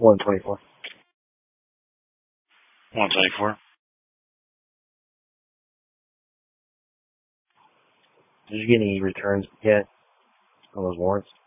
124. 124. Did you get any returns yet on those warrants?